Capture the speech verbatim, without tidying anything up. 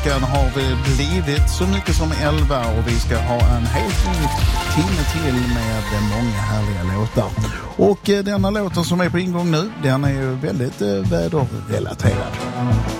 Klockan har väl blivit så mycket som elva och vi ska ha en helt ny timme till med många härliga låtar. Och denna låten som är på ingång nu, den är ju väldigt väderrelaterad.